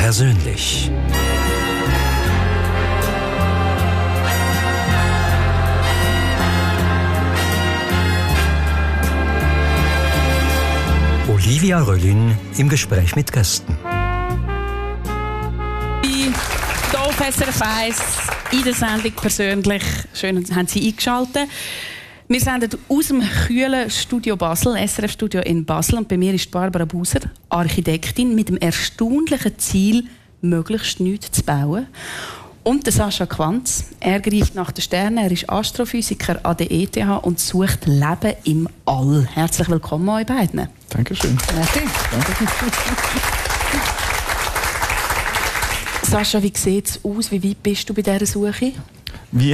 persönlich. Olivia Röllin im Gespräch mit Gästen. Hier auf SRF 1 in der Sendung persönlich. Schön, haben Sie eingeschaltet. Wir senden aus dem kühlen Studio Basel, SRF-Studio in Basel. Und bei mir ist Barbara Buser, Architektin, mit dem erstaunlichen Ziel, möglichst nichts zu bauen. Und der Sascha Quanz, er greift nach den Sternen, er ist Astrophysiker an der ETH und sucht Leben im All. Herzlich willkommen euch beiden. Dankeschön. Merci. Danke. Sascha, wie sieht es aus? Wie weit bist du bei dieser Suche? Wir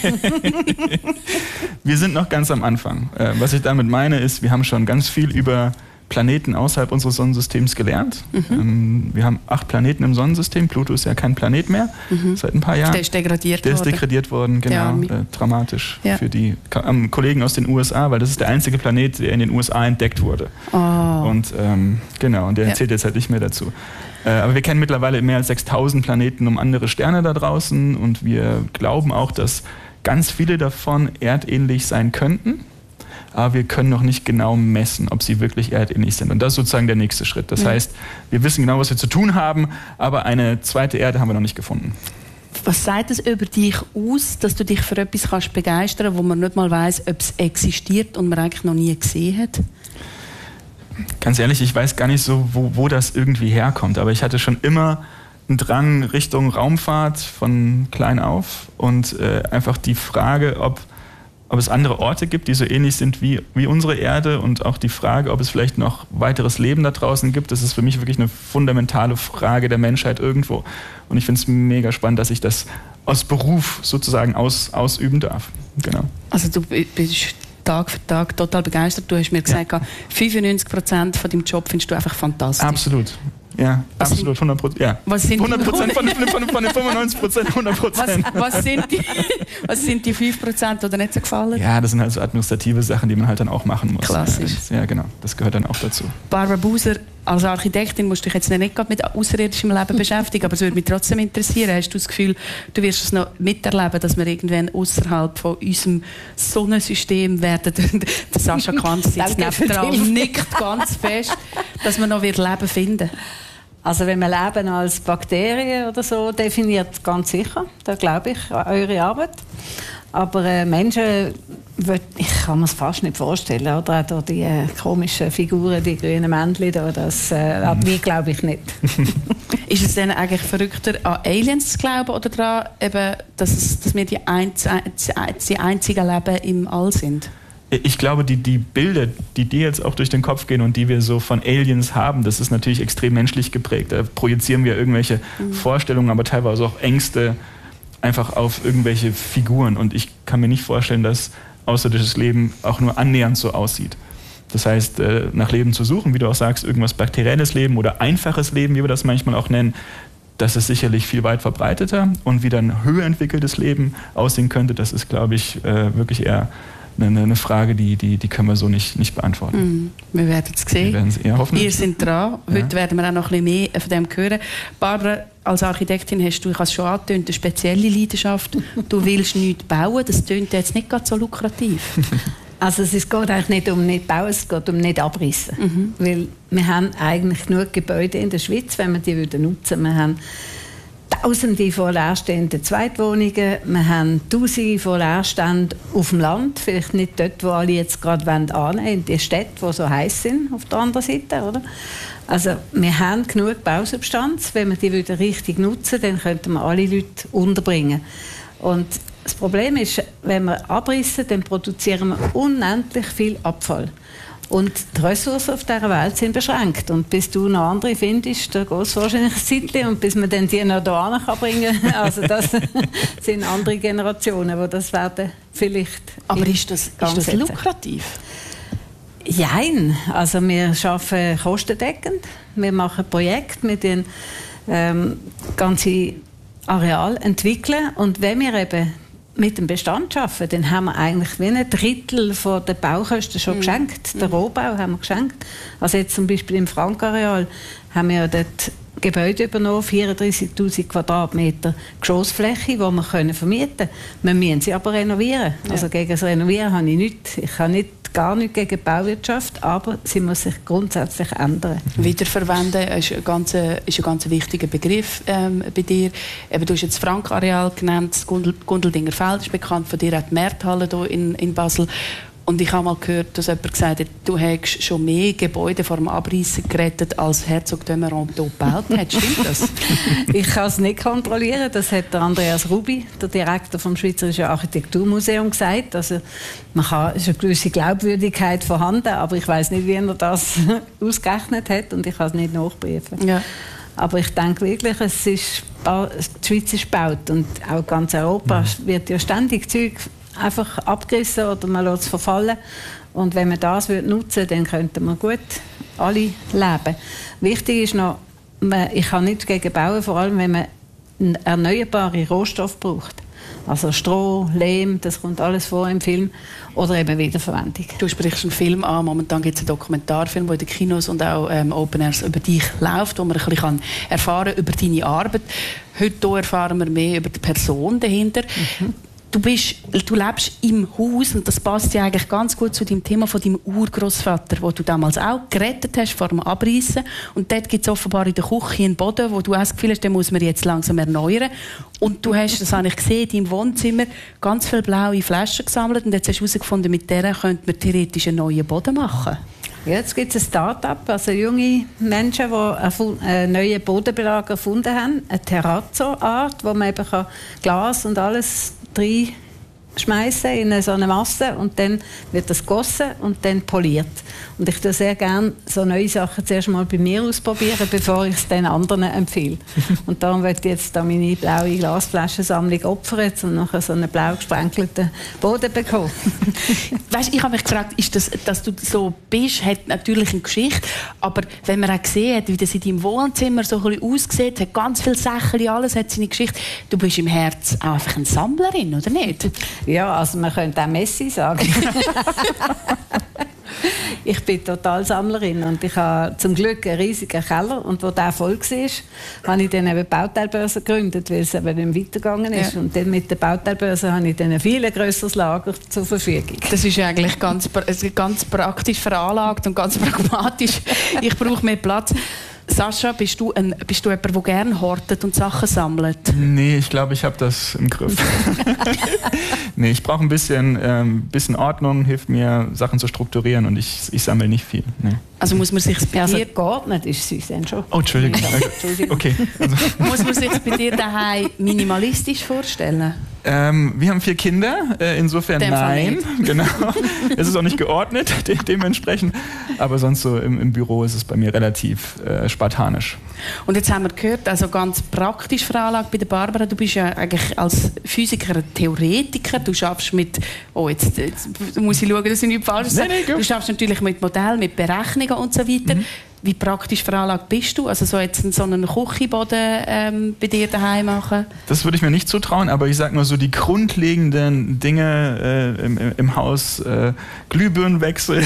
sind noch ganz am Anfang. Was ich damit meine, ist, wir haben schon ganz viel über Planeten außerhalb unseres Sonnensystems gelernt. Wir haben 8 Planeten im Sonnensystem. Pluto ist ja kein Planet mehr seit ein paar Jahren. Der ist degradiert worden. Der ist degradiert worden, genau. Dramatisch für die Kollegen aus den USA, weil das ist der einzige Planet, der in den USA entdeckt wurde. Oh. Und und der zählt jetzt halt nicht mehr dazu. Aber wir kennen mittlerweile mehr als 6000 Planeten um andere Sterne da draußen und wir glauben auch, dass ganz viele davon erdähnlich sein könnten. Aber wir können noch nicht genau messen, ob sie wirklich erdähnlich sind. Und das ist sozusagen der nächste Schritt. Das heißt, wir wissen genau, was wir zu tun haben, aber eine zweite Erde haben wir noch nicht gefunden. Was sagt es über dich aus, dass du dich für etwas kannst begeistern kannst, wo man nicht mal weiss, ob es existiert und man eigentlich noch nie gesehen hat? Ganz ehrlich, ich weiß gar nicht so, wo das irgendwie herkommt. Aber ich hatte schon immer einen Drang Richtung Raumfahrt von klein auf. Und einfach die Frage, ob es andere Orte gibt, die so ähnlich sind wie unsere Erde. Und auch die Frage, ob es vielleicht noch weiteres Leben da draußen gibt. Das ist für mich wirklich eine fundamentale Frage der Menschheit irgendwo. Und ich finde es mega spannend, dass ich das aus Beruf sozusagen ausüben darf. Genau. Also du bist Tag für Tag total begeistert. Du hast mir gesagt, 95% von deinem Job findest du einfach fantastisch. Absolut. Ja, was absolut, 100%. Ja. 100% von den 95%, 100%. Was sind die 5%, die dir nicht so gefallen? Ja, das sind halt so administrative Sachen, die man halt dann auch machen muss. Klassisch. Ja, genau. Das gehört dann auch dazu. Barbara Buser, als Architektin musst du dich jetzt nicht gerade mit außerirdischem Leben beschäftigen, aber es würde mich trotzdem interessieren. Hast du das Gefühl, du wirst es noch miterleben, dass wir irgendwann außerhalb von unserem Sonnensystem werden? Der Sascha Quanz sitzt nebendran, nickt ganz fest, dass wir noch Leben finden. Also wenn man Leben als Bakterien oder so definiert, ganz sicher, da glaube ich an eure Arbeit. Aber Menschen, ich kann mir es fast nicht vorstellen, oder? Auch die komischen Figuren, die grünen Männchen, an die glaube ich nicht. Ist es denn eigentlich verrückter, an Aliens zu glauben oder daran, eben, dass wir die einzigen Leben im All sind? Ich glaube, die Bilder, die dir jetzt auch durch den Kopf gehen und die wir so von Aliens haben, das ist natürlich extrem menschlich geprägt. Da projizieren wir irgendwelche Vorstellungen, aber teilweise auch Ängste einfach auf irgendwelche Figuren. Und ich kann mir nicht vorstellen, dass außerirdisches Leben auch nur annähernd so aussieht. Das heißt, nach Leben zu suchen, wie du auch sagst, irgendwas bakterielles Leben oder einfaches Leben, wie wir das manchmal auch nennen, das ist sicherlich viel weit verbreiteter. Und wie dann höher entwickeltes Leben aussehen könnte, das ist, glaube ich, wirklich eher eine Frage, die können wir so nicht beantworten. Wir werden es sehen. Wir werden es eher hoffen. Ihr seid dran. Heute werden wir auch noch ein bisschen mehr von dem hören. Barbara, als Architektin hast du, ich habe es schon angetönt, eine spezielle Leidenschaft. Du willst nichts bauen. Das tönt jetzt nicht gerade so lukrativ. Also es geht eigentlich nicht um nicht bauen, es geht um nicht abreißen. Weil wir haben eigentlich genug Gebäude in der Schweiz, wenn wir die nutzen würden. Wir haben Tausende von leerstehenden Zweitwohnungen, wir haben Tausende von Leerständen auf dem Land, vielleicht nicht dort, wo alle jetzt gerade annehmen wollen, in die Städte, die so heiß sind, auf der anderen Seite, oder? Also wir haben genug Bausubstanz, wenn wir die wieder richtig nutzen, dann könnten wir alle Leute unterbringen. Und das Problem ist, wenn wir abrissen, dann produzieren wir unendlich viel Abfall. Und die Ressourcen auf dieser Welt sind beschränkt. Und bis du noch andere findest, da geht es wahrscheinlich ein Zeitchen. Und bis man dann die noch hierhin bringen kann, also das sind andere Generationen, die das werden vielleicht. Aber ist das lukrativ? Nein, also wir arbeiten kostendeckend. Wir machen Projekte mit den ganzen Areal entwickeln. Und wenn wir eben mit dem Bestand arbeiten, dann haben wir eigentlich wie ein Drittel von der Baukosten schon geschenkt. Den Rohbau haben wir geschenkt. Also jetzt zum Beispiel im Frankareal haben wir dort Gebäude übernommen, 34'000 Quadratmeter Geschossfläche, die wir vermieten können. Wir müssen sie aber renovieren. Ja. Also gegen das Renovieren habe ich nichts. Ich habe gar nichts gegen die Bauwirtschaft, aber sie muss sich grundsätzlich ändern. Wiederverwenden ist ein ganz wichtiger Begriff bei dir. Eben, du hast jetzt das Frank-Areal genannt, das Gundeldinger Feld ist bekannt, von dir auch die Märthalle hier in Basel. Und ich habe mal gehört, dass jemand gesagt hat, du hättest schon mehr Gebäude vor dem Abreißen gerettet, als Herzog de Meuron hier gebaut hat. Stimmt das? Ich kann es nicht kontrollieren. Das hat der Andreas Rubi, der Direktor vom Schweizerischen Architekturmuseum, gesagt. Also, es ist eine gewisse Glaubwürdigkeit vorhanden, aber ich weiß nicht, wie er das ausgerechnet hat und ich kann es nicht nachprüfen. Ja. Aber ich denke wirklich, die Schweiz ist gebaut und auch ganz Europa wird ja ständig Zeug einfach abgerissen oder man lässt es verfallen. Und wenn man das nutzen würde, dann könnten wir gut alle leben. Wichtig ist noch, ich kann nichts gegen bauen, vor allem wenn man einen erneuerbaren Rohstoff braucht. Also Stroh, Lehm, das kommt alles vor im Film. Oder eben Wiederverwendung. Du sprichst einen Film an. Momentan gibt es einen Dokumentarfilm, der in den Kinos und auch Open Airs über dich läuft, wo man ein bisschen erfahren kann über deine Arbeit. Heute erfahren wir mehr über die Person dahinter. Du lebst im Haus und das passt ja eigentlich ganz gut zu dem Thema von deinem Urgroßvater, wo du damals auch gerettet hast vor dem Abreißen. Und dort gibt es offenbar in der Küche einen Boden, wo du auch das Gefühl hast, den muss man jetzt langsam erneuern. Und du hast, das habe ich gesehen, in deinem Wohnzimmer ganz viele blaue Flaschen gesammelt und jetzt hast du herausgefunden, mit denen könnte man theoretisch einen neuen Boden machen. Ja, jetzt gibt es ein Start-up, also junge Menschen, die einen neuen Bodenbelag erfunden haben, eine Terrazzo-Art, wo man eben Glas und alles reinschmeißen in so eine Masse und dann wird das gegossen und dann poliert. Und ich tue sehr gerne so neue Sachen zuerst mal bei mir ausprobieren, bevor ich es den anderen empfehle. Und darum möchte ich jetzt da meine blaue Glasflaschensammlung opfern und nachher so einen blau gesprenkelten Boden bekommen. Weißt, ich habe mich gefragt, ist das, dass du so bist, hat natürlich eine Geschichte, aber wenn man auch gesehen hat, wie das in deinem Wohnzimmer so ein bisschen aussieht, hat ganz viele Sachen, alles hat seine Geschichte. Du bist im Herz auch einfach eine Sammlerin, oder nicht? Ja, also man könnte auch Messi sagen. Ich bin total Sammlerin und ich habe zum Glück einen riesigen Keller und wo der voll war, habe ich dann eben Bauteilbörse gegründet, weil es eben nicht weitergegangen ist. Ja. Und dann mit der Bauteilbörse habe ich dann ein viel grösseres Lager zur Verfügung. Das ist eigentlich ganz praktisch veranlagt und ganz pragmatisch. Ich brauche mehr Platz. Sascha, bist du jemand, der gerne hortet und Sachen sammelt? Nee, ich glaube, ich habe das im Griff. Nee, ich brauche ein bisschen Ordnung, hilft mir, Sachen zu strukturieren und ich sammle nicht viel. Nee. Also muss man sich bei dir... geordnet ist süß dann schon. Oh, Entschuldigung. Okay. Also. Muss man sich bei dir daheim minimalistisch vorstellen? Wir haben 4 Kinder, insofern nein. Genau. Es ist auch nicht geordnet, dementsprechend. Aber sonst so im Büro ist es bei mir relativ spartanisch. Und jetzt haben wir gehört, also ganz praktisch veranlagt bei der Barbara. Du bist ja eigentlich als Physiker ein Theoretiker. Du schaffst mit... Oh, jetzt muss ich schauen, dass ich nichts falsch sage. Du schaffst natürlich mit Modellen, mit Berechnungen und so weiter. Wie praktisch veranlagt bist du? Also so jetzt so einen Küchenboden bei dir daheim machen? Das würde ich mir nicht zutrauen, aber ich sage nur so die grundlegenden Dinge im Haus, Glühbirnen wechseln,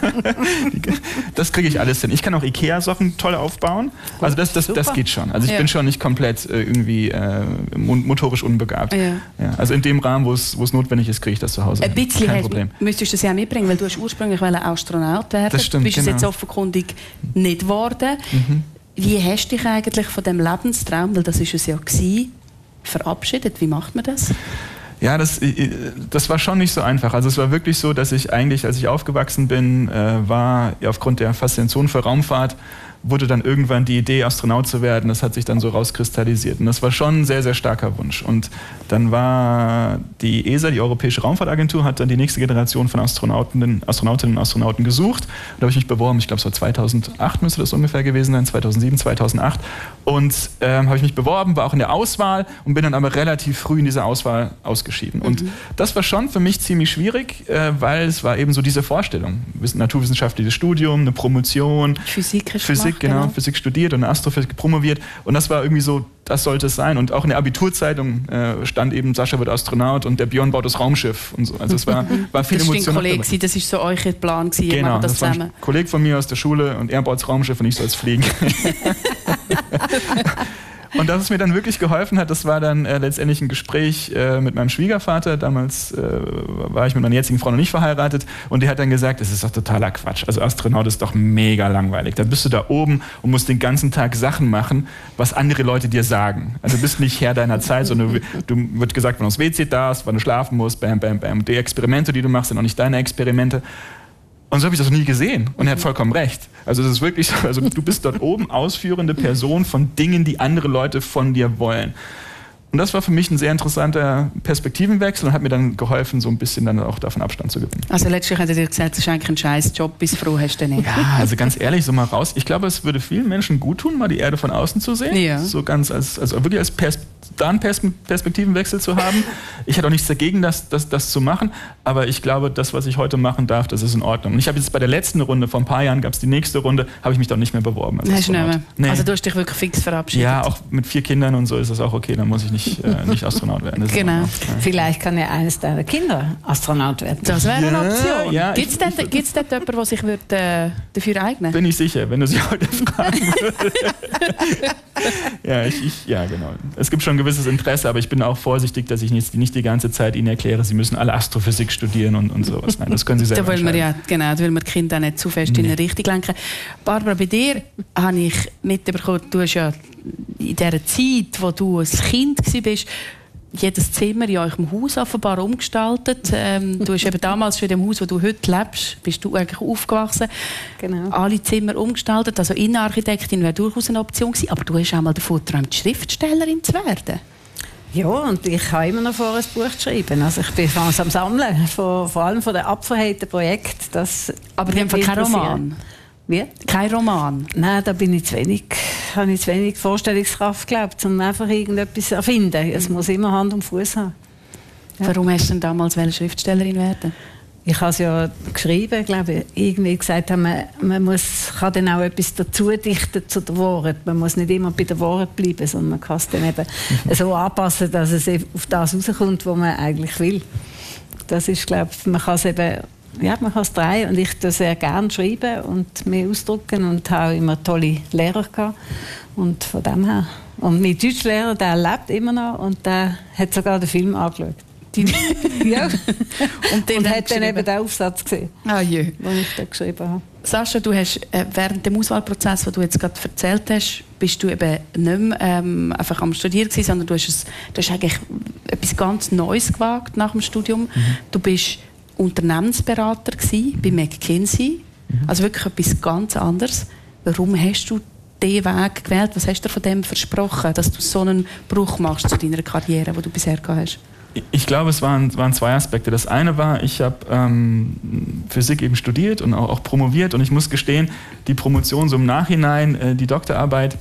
das kriege ich alles hin. Ich kann auch Ikea-Sachen toll aufbauen, also das geht schon. Also ich bin schon nicht komplett irgendwie motorisch unbegabt. Ja. Ja, also in dem Rahmen, wo es notwendig ist, kriege ich das zu Hause. Ein bisschen müsstest du das ja mitbringen, weil du hast ursprünglich Astronaut werden. Das stimmt, du bist es jetzt offenkundig nicht geworden. Wie hast du dich eigentlich von dem Lebenstraum, weil das ist es ja gewesen, verabschiedet? Wie macht man das? Ja, das war schon nicht so einfach. Also es war wirklich so, dass ich eigentlich, als ich aufgewachsen bin, war ja, aufgrund der Faszination für Raumfahrt, wurde dann irgendwann die Idee, Astronaut zu werden. Das hat sich dann so rauskristallisiert. Und das war schon ein sehr, sehr starker Wunsch. Und dann war die ESA, die Europäische Raumfahrtagentur, hat dann die nächste Generation von Astronautinnen und Astronauten gesucht. Da habe ich mich beworben, ich glaube es war 2008 müsste das ungefähr gewesen sein, 2007, 2008. Und habe ich mich beworben, war auch in der Auswahl und bin dann aber relativ früh in dieser Auswahl ausgeschieden. Und das war schon für mich ziemlich schwierig, weil es war eben so diese Vorstellung. Naturwissenschaftliches Studium, eine Promotion, Physik Physik studiert und Astrophysik promoviert. Und das war irgendwie so, das sollte es sein. Und auch in der Abiturzeitung stand eben, Sascha wird Astronaut und der Björn baut das Raumschiff und so. Also es war viel Emotion. Das war ein Kollege, das war so euer Plan, ihr macht das zusammen. War ein Kollege von mir aus der Schule und er baut das Raumschiff und ich soll es fliegen. Und dass es mir dann wirklich geholfen hat, das war dann letztendlich ein Gespräch mit meinem Schwiegervater. Damals war ich mit meiner jetzigen Frau noch nicht verheiratet. Und der hat dann gesagt, das ist doch totaler Quatsch. Also Astronaut ist doch mega langweilig. Da bist du da oben und musst den ganzen Tag Sachen machen, was andere Leute dir sagen. Also du bist nicht Herr deiner Zeit, sondern du wird gesagt, wann du aufs WC darfst, wann du schlafen musst, bam, bam, bam. Die Experimente, die du machst, sind auch nicht deine Experimente. Und so habe ich das noch nie gesehen. Und er hat vollkommen recht. Also es ist wirklich so, also du bist dort oben ausführende Person von Dingen, die andere Leute von dir wollen. Und das war für mich ein sehr interessanter Perspektivenwechsel und hat mir dann geholfen, so ein bisschen dann auch davon Abstand zu gewinnen. Also letztlich hat er dir gesagt, das ist eigentlich ein scheiß Job, bis froh hast du nicht. Ja, also ganz ehrlich, so mal raus. Ich glaube, es würde vielen Menschen gut tun, mal die Erde von außen zu sehen. Ja. So ganz also wirklich als Perspektivenwechsel zu haben. Ich hatte auch nichts dagegen, das zu machen, aber ich glaube, das, was ich heute machen darf, das ist in Ordnung. Und ich habe jetzt bei der letzten Runde, vor ein paar Jahren gab es die nächste Runde, habe ich mich doch nicht mehr beworben. Also du hast dich wirklich fix verabschiedet? Ja, auch mit 4 Kindern und so ist das auch okay, dann muss ich nicht Astronaut werden. Das genau. Vielleicht kann ja eines deiner Kinder Astronaut werden. Das wäre eine Option. Ja, Gibt es dort jemanden, der sich dafür eignen würde? Bin ich sicher, wenn du sie heute fragen würdest. Ja, genau. Es gibt schon ein gewisses Interesse, aber ich bin auch vorsichtig, dass ich nicht die ganze Zeit ihnen erkläre, sie müssen alle Astrophysik studieren und sowas. Nein, das können sie selber da wollen wir da will man die Kinder auch nicht zu fest in eine Richtung lenken. Barbara, bei dir habe ich mitbekommen, du hast ja in dieser Zeit, wo du ein Kind warst, jedes Zimmer in eurem Haus offenbar umgestaltet. Du hast eben damals schon in dem Haus, wo du heute lebst, bist du eigentlich aufgewachsen. Genau. Alle Zimmer umgestaltet. Also Innenarchitektin wäre durchaus eine Option gewesen. Aber du hast auch mal davon geträumt, Schriftstellerin zu werden. Ja, und ich habe immer noch vor, ein Buch zu schreiben. Also ich bin am Sammeln, vor allem von den abverheilten Projekten. Aber die haben keinen Roman? Wie? Kein Roman? Nein, da habe ich zu wenig Vorstellungskraft, glaube ich, um einfach irgendetwas zu erfinden. Es muss immer Hand und Fuß haben. Ja. Warum hast du denn damals Schriftstellerin werden? Ich habe es ja geschrieben, glaube ich, irgendwie gesagt, man kann dann auch etwas dazu dichten zu der Wahrheit. Man muss nicht immer bei der Wahrheit bleiben, sondern man kann es dann eben so anpassen, dass es auf das rauskommt, was man eigentlich will. Das ist, glaube ich, man kann es eben... Ja, man kann es drehen und ich tue sehr gerne schreiben und mich ausdrücken und habe immer tolle Lehrer gehabt. Und von dem her. Und mein Deutschlehrer, der lebt immer noch und der hat sogar den Film angeschaut. Ja. Und hat dann eben den Aufsatz gesehen, den ich da geschrieben habe. Sascha, du hast während dem Auswahlprozess, den du jetzt gerade erzählt hast, bist du eben nicht mehr einfach am Studieren gewesen, sondern du hast eigentlich etwas ganz Neues gewagt nach dem Studium. Mhm. Du bist Unternehmensberater bei McKinsey. Also wirklich etwas ganz anderes. Warum hast du diesen Weg gewählt? Was hast du von dem versprochen, dass du so einen Bruch machst zu deiner Karriere, die du bisher gehabt hast? Ich glaube, es waren 2 Aspekte. Das eine war, ich habe Physik eben studiert und auch promoviert. Und ich muss gestehen, die Promotion so im Nachhinein, die Doktorarbeit,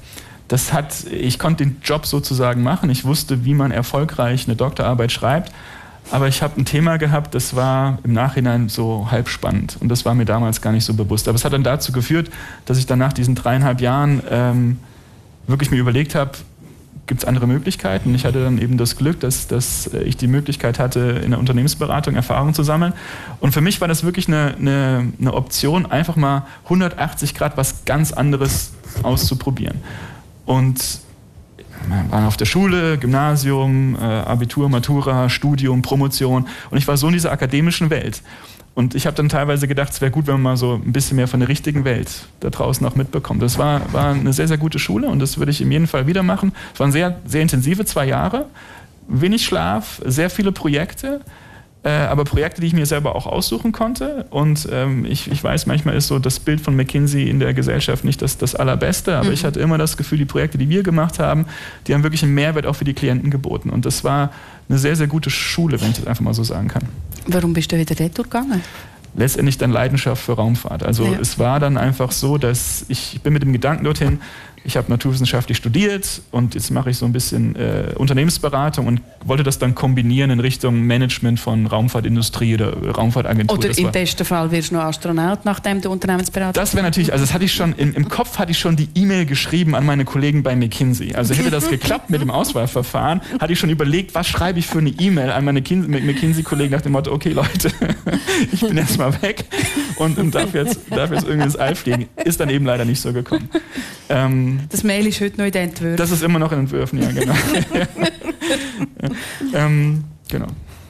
ich konnte den Job sozusagen machen. Ich wusste, wie man erfolgreich eine Doktorarbeit schreibt. Aber ich habe ein Thema gehabt, das war im Nachhinein so halb spannend. Und das war mir damals gar nicht so bewusst. Aber es hat dann dazu geführt, dass ich dann nach diesen 3,5 Jahren wirklich mir überlegt habe, gibt es andere Möglichkeiten? Und ich hatte dann eben das Glück, dass ich die Möglichkeit hatte, in der Unternehmensberatung Erfahrung zu sammeln. Und für mich war das wirklich eine Option, einfach mal 180 Grad was ganz anderes auszuprobieren. Und wir waren auf der Schule, Gymnasium, Abitur, Matura, Studium, Promotion und ich war so in dieser akademischen Welt. Und ich habe dann teilweise gedacht, es wäre gut, wenn man mal so ein bisschen mehr von der richtigen Welt da draußen auch mitbekommt. Das war eine sehr, sehr gute Schule und das würde ich in jedem Fall wieder machen. Es waren sehr, sehr intensive 2 Jahre, wenig Schlaf, sehr viele Projekte. Aber Projekte, die ich mir selber auch aussuchen konnte. Und ich weiß, manchmal ist so das Bild von McKinsey in der Gesellschaft nicht das allerbeste, aber ich hatte immer das Gefühl, die Projekte, die wir gemacht haben, die haben wirklich einen Mehrwert auch für die Klienten geboten. Und das war eine sehr, sehr gute Schule, wenn ich das einfach mal so sagen kann. Warum bist du wieder dort gegangen? Letztendlich dann Leidenschaft für Raumfahrt. Also es war dann einfach so, dass ich bin mit dem Gedanken dorthin, ich habe naturwissenschaftlich studiert und jetzt mache ich so ein bisschen Unternehmensberatung und wollte das dann kombinieren in Richtung Management von Raumfahrtindustrie oder Raumfahrtagentur. Oder im besten Fall wirst du noch Astronaut, nachdem du Unternehmensberater. Das wäre natürlich, also das hatte ich schon, im Kopf hatte ich schon die E-Mail geschrieben an meine Kollegen bei McKinsey. Also hätte das geklappt mit dem Auswahlverfahren, hatte ich schon überlegt, was schreibe ich für eine E-Mail an meine McKinsey-Kollegen nach dem Motto, okay Leute, ich bin jetzt mal weg und darf jetzt irgendwie ins All fliegen. Ist dann eben leider nicht so gekommen. Das Mail ist heute noch in den Entwürfen. Das ist immer noch in Entwürfen, ja, genau. Genau.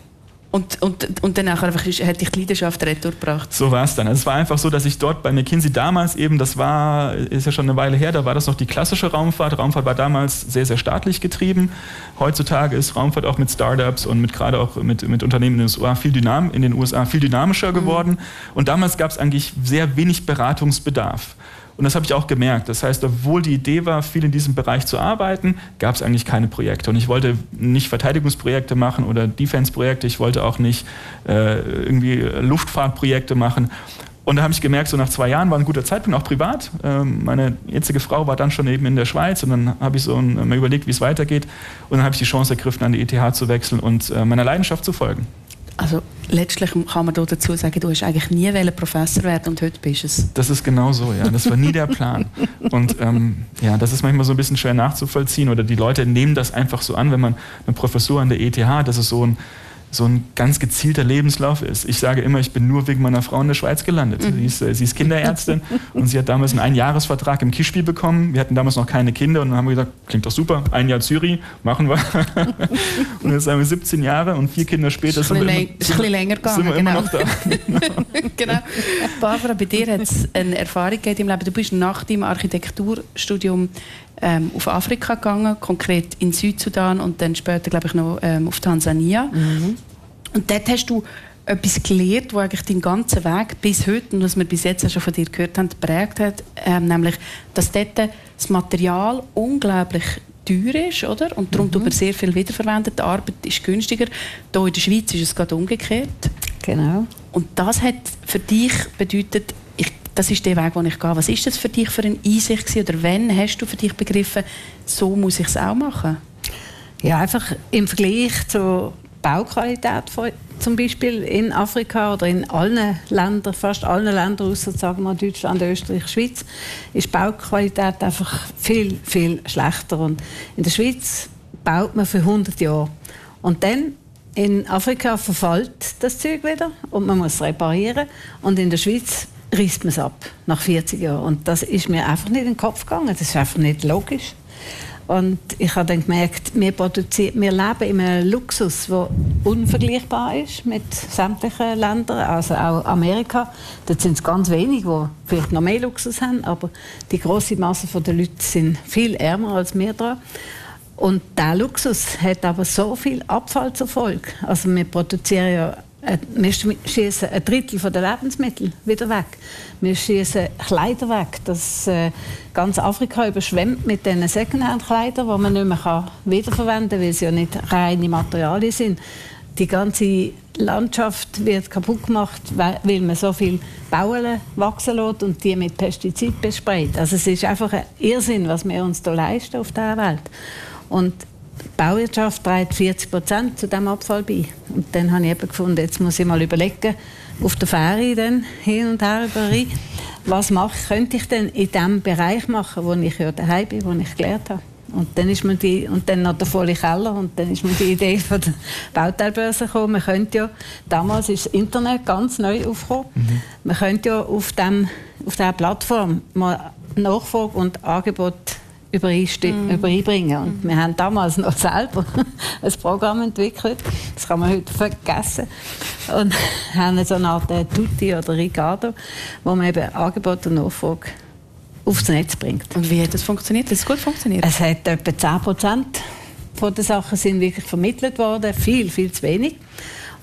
Und danach hat dich die Leidenschaft retour gebracht. So war es dann. Es war einfach so, dass ich dort bei McKinsey damals eben, ist ja schon eine Weile her, da war das noch die klassische Raumfahrt. Raumfahrt war damals sehr, sehr staatlich getrieben. Heutzutage ist Raumfahrt auch mit Startups und gerade auch mit Unternehmen in den USA viel dynamischer geworden. Und damals gab es eigentlich sehr wenig Beratungsbedarf. Und das habe ich auch gemerkt. Das heißt, obwohl die Idee war, viel in diesem Bereich zu arbeiten, gab es eigentlich keine Projekte. Und ich wollte nicht Verteidigungsprojekte machen oder Defense-Projekte. Ich wollte auch nicht irgendwie Luftfahrtprojekte machen. Und da habe ich gemerkt, so nach 2 Jahren war ein guter Zeitpunkt, auch privat. Meine jetzige Frau war dann schon eben in der Schweiz und dann habe ich mal überlegt, wie es weitergeht. Und dann habe ich die Chance ergriffen, an die ETH zu wechseln und meiner Leidenschaft zu folgen. Also letztlich kann man dazu sagen, du hast eigentlich nie Professor werden und heute bist es. Das ist genau so, ja. Das war nie der Plan. Und das ist manchmal so ein bisschen schwer nachzuvollziehen oder die Leute nehmen das einfach so an, wenn man eine Professur an der ETH, das ist so ein ganz gezielter Lebenslauf ist. Ich sage immer, ich bin nur wegen meiner Frau in der Schweiz gelandet. Sie ist Kinderärztin und sie hat damals einen Einjahresvertrag im Kischbi bekommen. Wir hatten damals noch keine Kinder und dann haben wir gesagt, klingt doch super, 1 Jahr Zürich, machen wir. Und jetzt haben wir 17 Jahre und 4 Kinder später sind wir immer noch da. Genau. Barbara, bei dir hat es eine Erfahrung gegeben im Leben. Du bist nach deinem Architekturstudium auf Afrika gegangen, konkret in Südsudan und dann später, glaube ich, noch auf Tansania. Mhm. Und dort hast du etwas gelernt, das eigentlich deinen ganzen Weg bis heute und was wir bis jetzt auch schon von dir gehört haben, geprägt hat, nämlich, dass dort das Material unglaublich teuer ist, oder? Und darum tut man sehr viel wiederverwendet. Die Arbeit ist günstiger. Hier in der Schweiz ist es gerade umgekehrt. Genau. Und das hat für dich bedeutet, das ist der Weg, den ich gehe. Was ist das für dich für eine Einsicht gewesen? Oder wann hast du für dich begriffen, so muss ich es auch machen? Ja, einfach im Vergleich zur Bauqualität zum Beispiel in Afrika oder in allen Ländern, fast allen Ländern, außer sagen wir Deutschland, Österreich, Schweiz, ist Bauqualität einfach viel, viel schlechter. Und in der Schweiz baut man für 100 Jahre. Und dann in Afrika verfällt das Zeug wieder und man muss reparieren. Und in der Schweiz reißt man es ab nach 40 Jahren. Und das ist mir einfach nicht in den Kopf gegangen. Das ist einfach nicht logisch. Und ich habe dann gemerkt, wir leben in einem Luxus, der unvergleichbar ist mit sämtlichen Ländern, also auch Amerika. Dort sind es ganz wenige, die vielleicht noch mehr Luxus haben, aber die grosse Masse der Leute sind viel ärmer als wir dran. Und dieser Luxus hat aber so viel Abfall zur Folge. Also wir produzieren ja wir schießen 1/3 der Lebensmittel wieder weg. Wir schießen Kleider weg. Das ganz Afrika überschwemmt mit diesen Secondhand-Kleidern, die man nicht mehr wiederverwenden kann, weil sie ja nicht reine Materialien sind. Die ganze Landschaft wird kaputt gemacht, weil man so viel Bauen wachsen lässt und die mit Pestizid besprayt. Also es ist einfach ein Irrsinn, was wir uns da leisten auf dieser Welt. Und die Bauwirtschaft trägt 40% zu diesem Abfall bei. Und dann habe ich eben gefunden, jetzt muss ich mal überlegen, auf der Fähre dann hin und her überall, was könnte ich denn in dem Bereich machen, wo ich ja daheim bin, wo ich gelernt habe. Und dann ist mir und dann noch der volle Keller und dann ist mir die Idee von der Bauteilbörse gekommen. Man könnte ja, damals ist das Internet ganz neu aufgekommen, man könnte ja auf dieser Plattform mal Nachfrage und Angebot übereinbringen. Und wir haben damals noch selber ein Programm entwickelt, das kann man heute vergessen, und haben so eine Art Tutti oder Ricardo, wo man eben Angebot und Nachfrage aufs Netz bringt. Und wie hat das funktioniert? Hat es gut funktioniert? Es hat etwa 10% von den Sachen sind wirklich vermittelt worden, viel, viel zu wenig.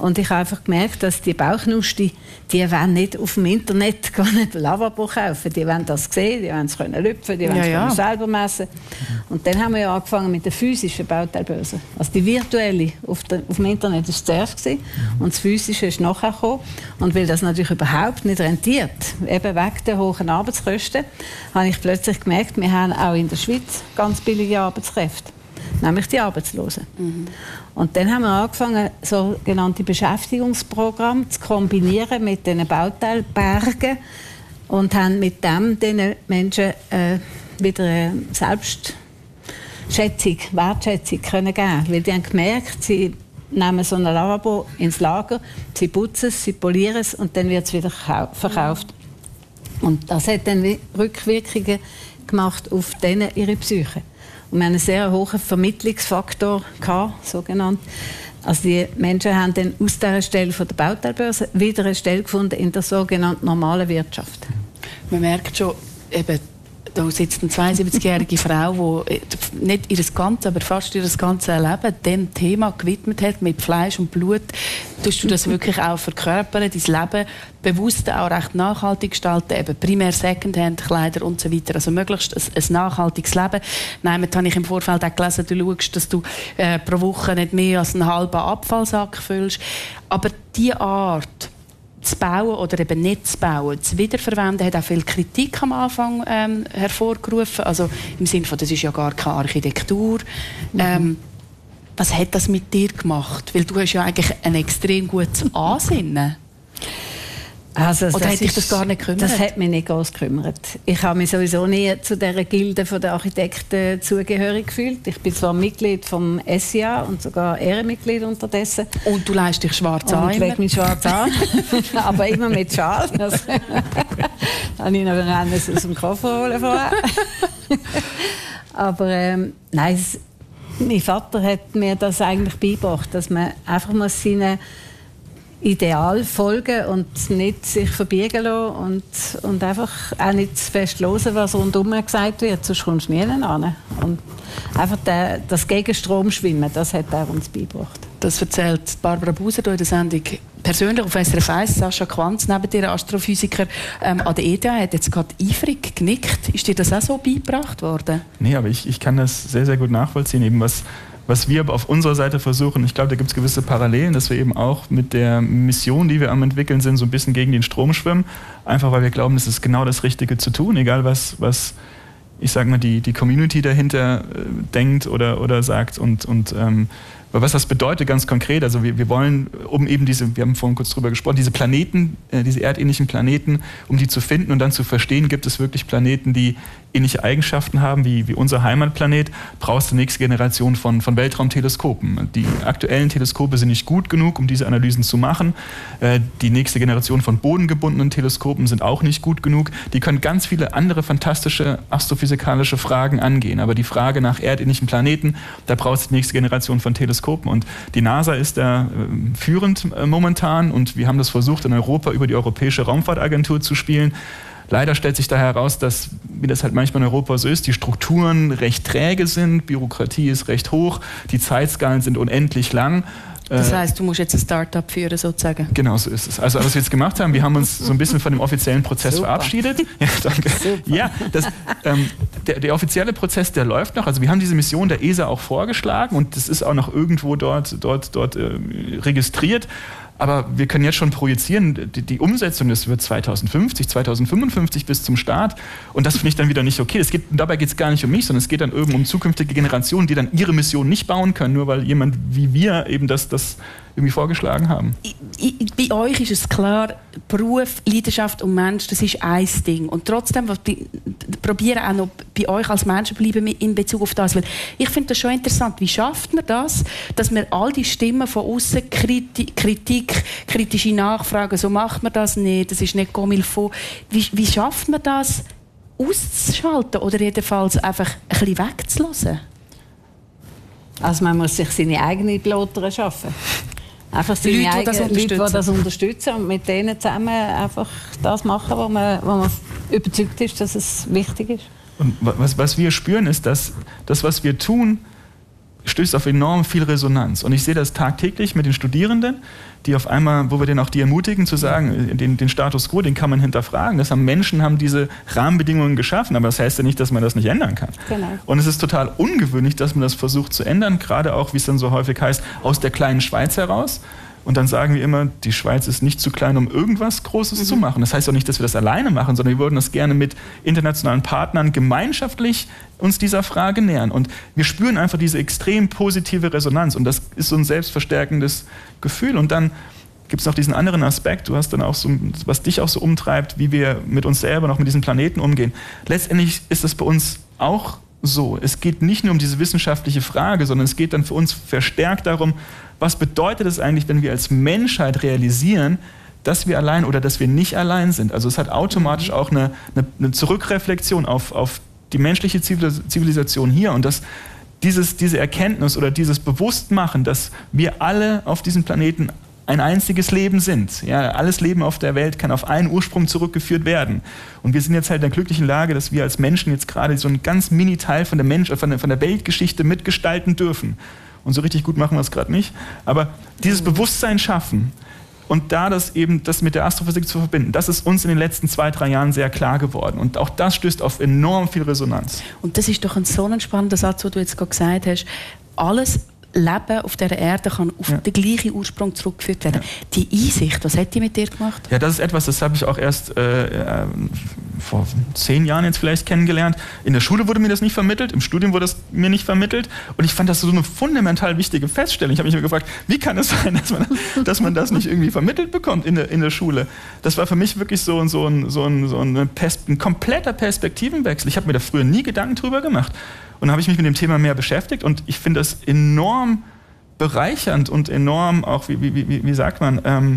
Und ich habe einfach gemerkt, dass die Bauchnusti, die wollen nicht auf dem Internet gar nicht ein Lavabo kaufen. Die wollen das sehen, die wollen es können lüpfen, die wollen es selber messen. Und dann haben wir ja angefangen mit der physischen Bauteilbörse. Also die virtuelle auf dem Internet war zuerst gewesen, und das physische ist nachher gekommen. Und weil das natürlich überhaupt nicht rentiert, eben wegen der hohen Arbeitskosten, habe ich plötzlich gemerkt, wir haben auch in der Schweiz ganz billige Arbeitskräfte. Nämlich die Arbeitslosen. Und dann haben wir angefangen, sogenannte Beschäftigungsprogramme zu kombinieren mit diesen Bauteilbergen und haben mit dem diesen Menschen wieder eine Selbstschätzung, Wertschätzung können geben. Weil die haben gemerkt, sie nehmen so ein Lavabo ins Lager, sie putzen es, sie polieren es und dann wird es wieder verkauft. Und das hat dann Rückwirkungen gemacht auf denen ihre Psyche. Und wir hatten einen sehr hohen Vermittlungsfaktor, so genannt. Also die Menschen haben dann aus dieser Stelle von der Bauteilbörse wieder eine Stelle gefunden in der sogenannten normalen Wirtschaft. Man merkt schon, eben, da sitzt eine 72-jährige Frau, die nicht ihr ganzes, aber fast ihr ganzes Leben dem Thema gewidmet hat, mit Fleisch und Blut. Tust du das wirklich auch verkörpern, dein Leben bewusst auch recht nachhaltig gestalten, eben primär Secondhand-Kleider und so weiter, also möglichst ein nachhaltiges Leben. Nein, habe ich im Vorfeld auch gelesen, du schaust, dass du pro Woche nicht mehr als einen halben Abfallsack füllst. Aber diese Art zu bauen oder eben nicht zu bauen, zu wiederverwenden, hat auch viel Kritik am Anfang hervorgerufen. Also im Sinne von, das ist ja gar keine Architektur. Was hat das mit dir gemacht? Weil du hast ja eigentlich ein extrem gutes Ansinnen. Also, oder hat dich das gar nicht gekümmert? Das hat mich nicht groß gekümmert. Ich habe mich sowieso nie zu dieser Gilde der Architekten zugehörig gefühlt. Ich bin zwar Mitglied vom SIA und sogar Ehrenmitglied unterdessen. Und du leist dich schwarz an? Ich lege mich schwarz an, aber immer mit Schal. Das habe ich noch aus dem Koffer holen vorher. Aber nein, mein Vater hat mir das eigentlich beigebracht, dass man einfach muss seinen Ideal folgen und nicht sich verbiegen lassen und einfach auch nicht zu fest hören, was rundherum gesagt wird, sonst kommst du nie hin. Und einfach das Gegenstrom schwimmen, das hat er uns beigebracht. Das erzählt Barbara Buser in der Sendung persönlich auf SRF 1. Sascha Quanz, neben dir Astrophysiker an der ETH, hat jetzt gerade eifrig genickt. Ist dir das auch so beigebracht worden? Nee, aber ich kann das sehr, sehr gut nachvollziehen, eben was wir aber auf unserer Seite versuchen. Ich glaube, da gibt es gewisse Parallelen, dass wir eben auch mit der Mission, die wir am entwickeln sind, so ein bisschen gegen den Strom schwimmen. Einfach weil wir glauben, das ist genau das Richtige zu tun, egal was ich sag mal, die Community dahinter denkt oder sagt und was das bedeutet ganz konkret. Also wir wollen, um eben wir haben vorhin kurz drüber gesprochen, diese Planeten, diese erdähnlichen Planeten, um die zu finden und dann zu verstehen, gibt es wirklich Planeten, die ähnliche Eigenschaften haben wie unser Heimatplanet, brauchst du die nächste Generation von Weltraumteleskopen. Die aktuellen Teleskope sind nicht gut genug, um diese Analysen zu machen. Die nächste Generation von bodengebundenen Teleskopen sind auch nicht gut genug. Die können ganz viele andere fantastische astrophysikalische Fragen angehen. Aber die Frage nach erdähnlichen Planeten, da brauchst du die nächste Generation von Teleskopen. Und die NASA ist da führend momentan und wir haben das versucht, in Europa über die Europäische Raumfahrtagentur zu spielen. Leider stellt sich da heraus, dass, wie das halt manchmal in Europa so ist, die Strukturen recht träge sind, Bürokratie ist recht hoch, die Zeitskalen sind unendlich lang. Das heißt, du musst jetzt ein Start-up führen, sozusagen? Genau, so ist es. Also was wir jetzt gemacht haben, wir haben uns so ein bisschen von dem offiziellen Prozess verabschiedet. Ja, danke. Ja, der offizielle Prozess, der läuft noch. Also wir haben diese Mission der ESA auch vorgeschlagen und das ist auch noch irgendwo dort registriert. Aber wir können jetzt schon projizieren, die Umsetzung, das wird 2050, 2055 bis zum Start. Und das finde ich dann wieder nicht okay. Dabei geht es gar nicht um mich, sondern es geht dann irgendwie um zukünftige Generationen, die dann ihre Mission nicht bauen können, nur weil jemand wie wir eben das irgendwie vorgeschlagen haben. Bei euch ist es klar, Beruf, Leidenschaft und Mensch, das ist ein Ding. Und trotzdem probieren auch noch bei euch als Menschen bleiben in Bezug auf das. Weil ich finde das schon interessant. Wie schafft man das, dass man all die Stimmen von außen, Kritik, kritische Nachfragen, so macht man das nicht, das ist nicht comme il faut. Wie schafft man das auszuschalten oder jedenfalls einfach ein bisschen wegzulassen? Also man muss sich seine eigenen Piloten schaffen. Einfach seine eigenen Leute, die das unterstützen und mit denen zusammen einfach das machen, wo man überzeugt ist, dass es wichtig ist. Und was wir spüren, ist, dass das, was wir tun, stößt auf enorm viel Resonanz. Und ich sehe das tagtäglich mit den Studierenden, die auf einmal, wo wir denen auch die ermutigen zu sagen, den Status quo, den kann man hinterfragen. Menschen haben diese Rahmenbedingungen geschaffen, aber das heißt ja nicht, dass man das nicht ändern kann. Genau. Und es ist total ungewöhnlich, dass man das versucht zu ändern, gerade auch, wie es dann so häufig heißt, aus der kleinen Schweiz heraus. Und dann sagen wir immer, die Schweiz ist nicht zu klein, um irgendwas Großes zu machen. Das heißt auch nicht, dass wir das alleine machen, sondern wir würden das gerne mit internationalen Partnern gemeinschaftlich uns dieser Frage nähern. Und wir spüren einfach diese extrem positive Resonanz. Und das ist so ein selbstverstärkendes Gefühl. Und dann gibt es noch diesen anderen Aspekt, du hast dann auch so, was dich auch so umtreibt, wie wir mit uns selber noch mit diesem Planeten umgehen. Letztendlich ist das bei uns auch so. Es geht nicht nur um diese wissenschaftliche Frage, sondern es geht dann für uns verstärkt darum, was bedeutet es eigentlich, wenn wir als Menschheit realisieren, dass wir allein oder dass wir nicht allein sind. Also es hat automatisch auch eine Zurückreflexion auf die menschliche Zivilisation hier und dass diese Erkenntnis oder dieses Bewusstmachen, dass wir alle auf diesem Planeten ein einziges Leben sind. Ja, alles Leben auf der Welt kann auf einen Ursprung zurückgeführt werden. Und wir sind jetzt halt in der glücklichen Lage, dass wir als Menschen jetzt gerade so einen ganz Mini-Teil von der Weltgeschichte mitgestalten dürfen. Und so richtig gut machen wir es gerade nicht. Aber dieses Bewusstsein schaffen und da das mit der Astrophysik zu verbinden, das ist uns in den letzten 2-3 Jahren sehr klar geworden. Und auch das stößt auf enorm viel Resonanz. Und das ist doch so ein spannender Satz, den du jetzt gerade gesagt hast. Alles Leben auf dieser Erde kann auf den gleichen Ursprung zurückgeführt werden. Ja. Die Einsicht, was hat die mit dir gemacht? Ja, das ist etwas, das habe ich auch erst vor 10 Jahren jetzt vielleicht kennengelernt. In der Schule wurde mir das nicht vermittelt, im Studium wurde das mir nicht vermittelt. Und ich fand das so eine fundamental wichtige Feststellung. Ich habe mich immer gefragt, wie kann es sein, dass man das nicht irgendwie vermittelt bekommt in der Schule? Das war für mich wirklich so ein kompletter Perspektivenwechsel. Ich habe mir da früher nie Gedanken drüber gemacht. Und dann habe ich mich mit dem Thema mehr beschäftigt und ich finde das enorm bereichernd und enorm auch, wie sagt man,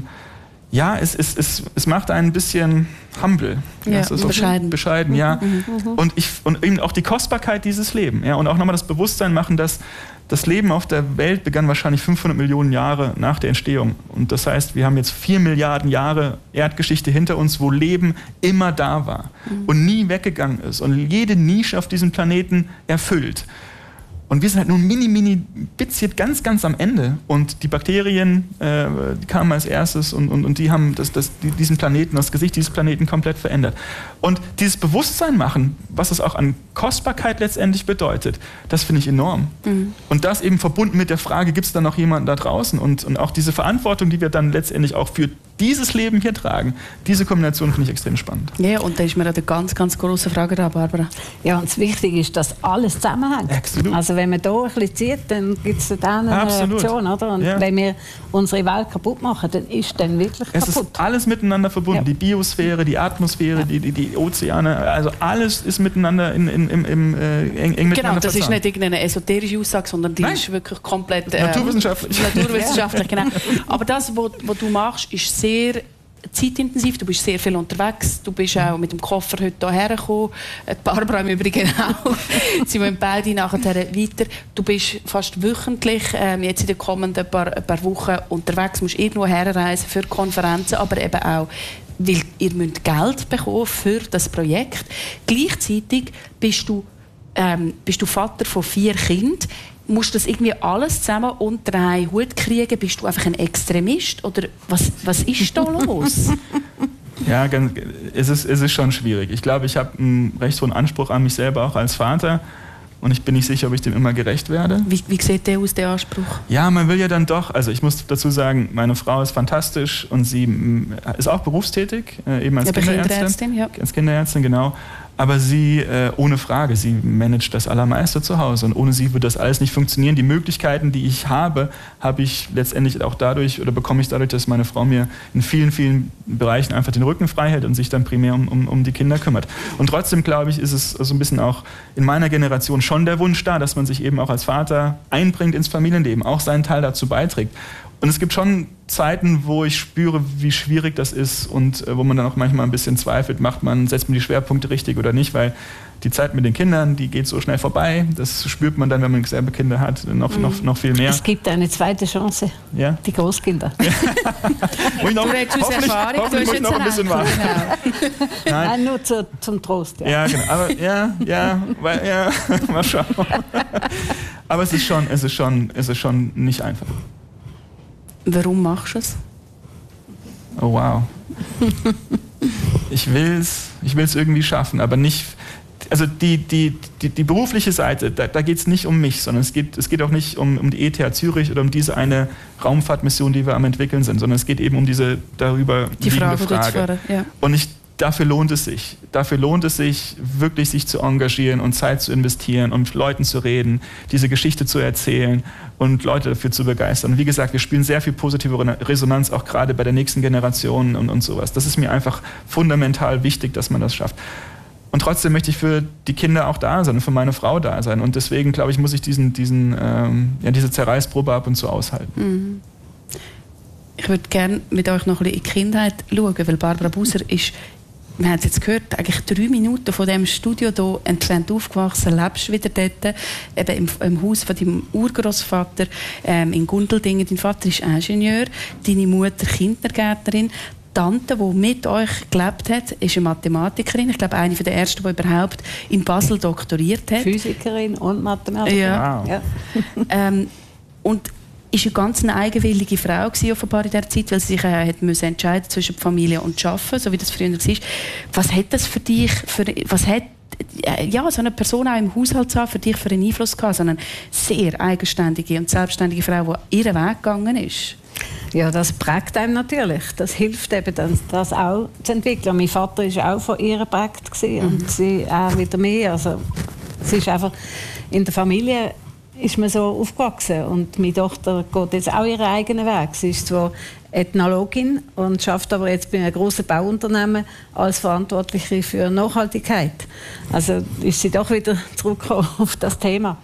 es macht einen ein bisschen humble. Ja, bescheiden. Ja. Und eben auch die Kostbarkeit dieses Lebens. Ja, und auch nochmal das Bewusstsein machen, dass das Leben auf der Welt begann wahrscheinlich 500 Millionen Jahre nach der Entstehung. Und das heißt, wir haben jetzt 4 Milliarden Jahre Erdgeschichte hinter uns, wo Leben immer da war und nie weggegangen ist und jede Nische auf diesem Planeten erfüllt. Und wir sind halt nur mini-Bitzchen ganz am Ende. Und die Bakterien die kamen als erstes und die haben diesen Planeten, das Gesicht dieses Planeten komplett verändert. Und dieses Bewusstsein machen, was es auch an Kostbarkeit letztendlich bedeutet, das finde ich enorm. Und das eben verbunden mit der Frage, gibt es da noch jemanden da draußen? Und auch diese Verantwortung, die wir dann letztendlich auch für dieses Leben hier tragen, diese Kombination finde ich extrem spannend. Ja, und da ist mir eine ganz große Frage da, Barbara. Ja, und das Wichtige ist, dass alles zusammenhängt. Absolut. Also wenn man hier ein bisschen zieht, dann gibt es dann eine Reaktion, oder? Und wenn wir unsere Welt kaputt machen, dann ist dann wirklich kaputt. Es ist alles miteinander verbunden. Ja. Die Biosphäre, die Atmosphäre, die Ozeane, also alles ist miteinander eng miteinander Genau, das ist nicht irgendeine esoterische Aussage, sondern die ist wirklich komplett naturwissenschaftlich. Naturwissenschaftlich, genau. Aber das, was du machst, ist sehr zeitintensiv. Du bist sehr viel unterwegs. Du bist auch mit dem Koffer heute hierher gekommen. Die Barbara im Übrigen auch. Sie wollen beide nachher weiter. Du bist fast wöchentlich jetzt in den kommenden paar Wochen unterwegs. Du musst irgendwo herreisen für Konferenzen, aber eben auch, weil ihr müsst Geld bekommen für das Projekt. Gleichzeitig bist du Vater von 4 Kindern. Musst du das irgendwie alles zusammen unter einen Hut kriegen? Bist du einfach ein Extremist? Oder was ist da los? Ja, es ist schon schwierig. Ich glaube, ich habe einen recht hohen Anspruch an mich selber, auch als Vater. Und ich bin nicht sicher, ob ich dem immer gerecht werde. Wie sieht der aus, der Anspruch? Ja, man will ja dann doch, also ich muss dazu sagen, meine Frau ist fantastisch und sie ist auch berufstätig, eben als Kinderärztin. Als Kinderärztin, genau. Aber sie, ohne Frage, sie managt das Allermeiste zu Hause. Und ohne sie würde das alles nicht funktionieren. Die Möglichkeiten, die ich habe ich letztendlich auch dadurch, oder bekomme ich dadurch, dass meine Frau mir in vielen Bereichen einfach den Rücken frei hält und sich dann primär um die Kinder kümmert. Und trotzdem, glaube ich, ist es so ein bisschen auch in meiner Generation schon der Wunsch da, dass man sich eben auch als Vater einbringt ins Familienleben, auch seinen Teil dazu beiträgt. Und es gibt schon Zeiten, wo ich spüre, wie schwierig das ist und wo man dann auch manchmal ein bisschen zweifelt, setzt man die Schwerpunkte richtig oder nicht, weil die Zeit mit den Kindern, die geht so schnell vorbei. Das spürt man dann, wenn man selber Kinder hat, noch viel mehr. Es gibt eine zweite Chance, ja? Die Großkinder. Du redest aus Erfahrung, hoffentlich muss ich noch ein bisschen warten. Genau. Nein, nur zum Trost. Ja, ja genau. Aber mal schauen. Aber es ist schon nicht einfach. Warum machst du es? Oh wow. Ich will's irgendwie schaffen, aber nicht. Also die berufliche Seite, da geht es nicht um mich, sondern es geht auch nicht um die ETH Zürich oder um diese eine Raumfahrtmission, die wir am entwickeln sind, sondern es geht eben um diese darüber liegende Frage. Ja. Und dafür lohnt es sich. Dafür lohnt es sich, wirklich sich zu engagieren und Zeit zu investieren und mit Leuten zu reden, diese Geschichte zu erzählen und Leute dafür zu begeistern. Und wie gesagt, wir spielen sehr viel positive Resonanz, auch gerade bei der nächsten Generation und sowas. Das ist mir einfach fundamental wichtig, dass man das schafft. Und trotzdem möchte ich für die Kinder auch da sein und für meine Frau da sein. Und deswegen, glaube ich, muss ich diese Zerreißprobe ab und zu aushalten. Mhm. Ich würde gerne mit euch noch ein bisschen in die Kindheit schauen, weil Barbara Buser ist, wir haben es jetzt gehört, eigentlich 3 Minuten von diesem Studio hier entfernt aufgewachsen, lebst wieder dort, eben im Haus von deinem Urgroßvater in Gundeldingen. Dein Vater ist Ingenieur, deine Mutter Kindergärtnerin. Tante, die mit euch gelebt hat, ist eine Mathematikerin. Ich glaube, eine der ersten, die überhaupt in Basel doktoriert hat. Physikerin und Mathematikerin. Ja. Wow. Ja. Und ist eine ganz eigenwillige Frau gewesen, offenbar in dieser Zeit, weil sie sich entscheiden zwischen Familie und Arbeiten, so wie das früher war. Was hat das für dich, so eine Person auch im Haushalt zu haben, für dich für einen Einfluss gehabt? So eine sehr eigenständige und selbstständige Frau, die ihren Weg gegangen ist. Ja, das prägt einem natürlich. Das hilft eben, das auch zu entwickeln. Mein Vater war auch von ihr geprägt und sie auch wieder mehr. Also, sie ist einfach in der Familie ist man so aufgewachsen und meine Tochter geht jetzt auch ihren eigenen Weg. Sie ist zwar Ethnologin und arbeitet aber jetzt bei einem grossen Bauunternehmen als Verantwortliche für Nachhaltigkeit. Also ist sie doch wieder zurückgekommen auf das Thema.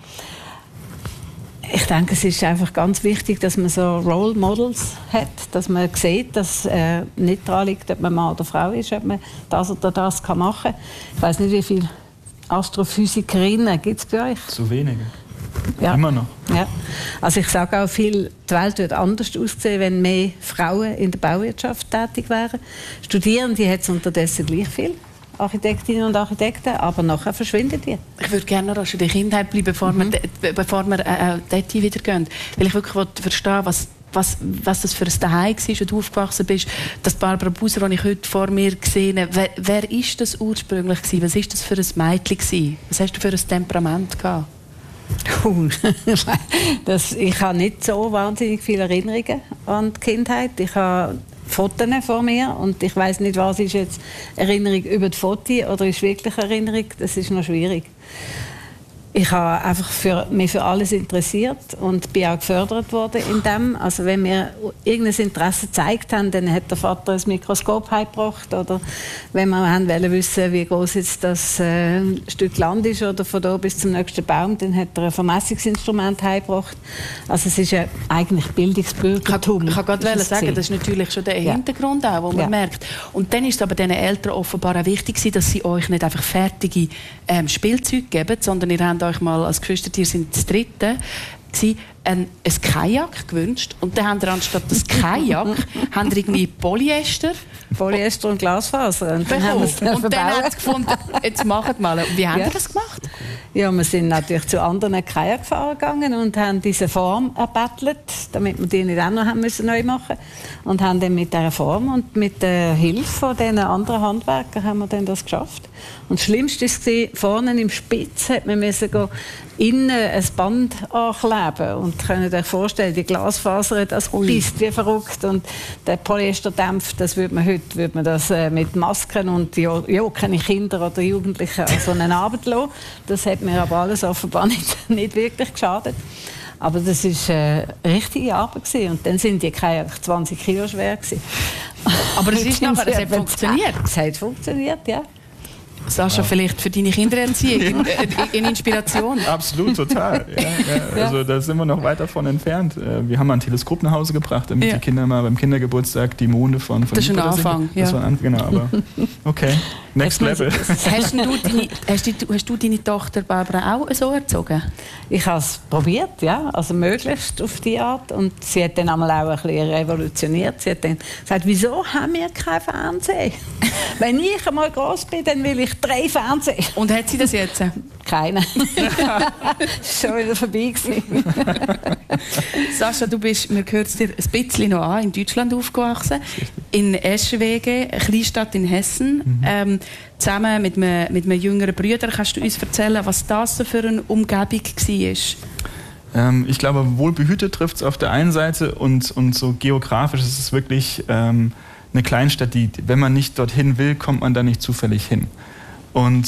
Ich denke, es ist einfach ganz wichtig, dass man so Role Models hat, dass man sieht, dass nicht daran liegt, ob man Mann oder Frau ist, ob man das oder das machen kann. Ich weiss nicht, wie viele Astrophysikerinnen gibt es bei euch? Zu wenige. Ja. Immer noch. Ja. Also ich sage auch viel, die Welt wird anders aussehen, wenn mehr Frauen in der Bauwirtschaft tätig wären. Studierende hat es unterdessen gleich viel. Architektinnen und Architekten, aber nachher verschwinden die. Ich würde gerne noch in der Kindheit bleiben, bevor wir dort wieder gehen. Weil ich wirklich verstehen will, was das für ein Zuhause war, wo du aufgewachsen bist. Das Barbara Buser, die ich heute vor mir gesehen habe, wer ist das ursprünglich gewesen? Was war das für ein Mädchen gewesen? Was hast du für ein Temperament gehabt? Ich habe nicht so wahnsinnig viele Erinnerungen an die Kindheit. Ich habe Fotos vor mir und ich weiss nicht, was ist jetzt Erinnerung über die Fotos oder ist wirklich Erinnerung. Das ist noch schwierig. Ich habe einfach mich für alles interessiert und bin auch gefördert worden in dem. Also wenn wir irgendein Interesse gezeigt haben, dann hat der Vater ein Mikroskop heimgebracht. Oder wenn wir wollen wissen, wie groß jetzt das Stück Land ist oder von da bis zum nächsten Baum, dann hat er ein Vermessungsinstrument heimgebracht. Also es ist ja eigentlich Bildungsbürgertum. Ich kann gerade sagen, das ist natürlich schon der Hintergrund auch, den man merkt. Und dann ist es aber den Eltern offenbar auch wichtig, dass sie euch nicht einfach fertige Spielzeuge geben, sondern ihr habt euch mal als Geschwistertier sind das dritte ein Kajak gewünscht und dann haben wir anstatt das Kajak haben wir irgendwie Polyester und Glasfaser und dann haben sie gefunden, jetzt macht mal. Wie haben Sie das gemacht? Ja, wir sind natürlich zu anderen Kajakfahrern gegangen und haben diese Form erbettelt, damit wir die nicht auch noch haben müssen neu machen und haben dann mit dieser Form und mit der Hilfe von diesen anderen Handwerkern haben wir dann das geschafft. Und das Schlimmste war, vorne im Spitz hat man innen ein Band ankleben und könnt euch vorstellen, die Glasfaser, das pisst wie verrückt und der Polyesterdämpf, das würde man das mit Masken und keine Kinder oder Jugendliche an so einen Abend lassen. Das hat mir aber alles offenbar nicht wirklich geschadet. Aber das war eine richtige Arbeit gewesen. Und dann sind die Kajak 20 Kilo schwer gewesen. Aber es hat funktioniert? Es hat funktioniert, ja. Sascha, vielleicht für deine Kindererziehung in Inspiration. Absolut, total. Ja. Also da sind wir noch weit davon entfernt. Wir haben mal ein Teleskop nach Hause gebracht, damit die Kinder mal beim Kindergeburtstag die Monde von das ist ein Anfang. Das war genau, aber okay. Next Level. Hast du deine Tochter Barbara auch so erzogen? Ich habe es probiert, ja, also möglichst auf die Art. Und sie hat dann einmal auch ein bisschen revolutioniert. Sie hat dann gesagt, wieso haben wir kein Fernsehen? Wenn ich einmal groß bin, dann will ich 3 Fernsehen. Und hat sie das jetzt? Keine. Schon wieder vorbei gewesen. Sascha, man hört es dir ein bisschen noch an, in Deutschland aufgewachsen, in Eschwege, eine Kleinstadt in Hessen. Zusammen mit einem jüngeren Bruder. Kannst du uns erzählen, was das so für eine Umgebung war? Ich glaube, wohlbehütet trifft es auf der einen Seite und so geografisch ist es wirklich eine Kleinstadt, die, wenn man nicht dorthin will, kommt man da nicht zufällig hin. Und